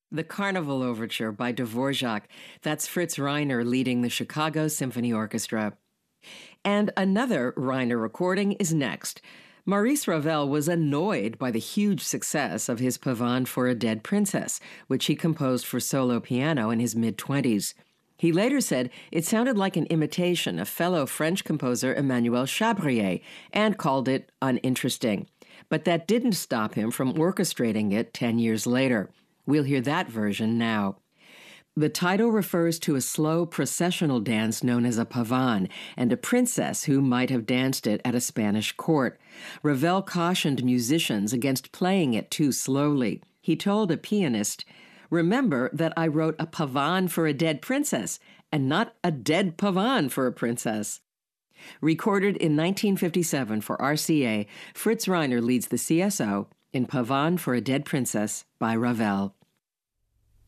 The Carnival Overture by Dvorak. That's Fritz Reiner leading the Chicago Symphony Orchestra. And another Reiner recording is next. Maurice Ravel was annoyed by the huge success of his Pavane for a Dead Princess, which he composed for solo piano in his mid-20s. He later said it sounded like an imitation of fellow French composer Emmanuel Chabrier and called it uninteresting. But that didn't stop him from orchestrating it 10 years later. We'll hear that version now. The title refers to a slow processional dance known as a pavane and a princess who might have danced it at a Spanish court. Ravel cautioned musicians against playing it too slowly. He told a pianist, "Remember that I wrote a pavane for a dead princess and not a dead pavane for a princess." Recorded in 1957 for RCA, Fritz Reiner leads the CSO in Pavane for a Dead Princess by Ravel.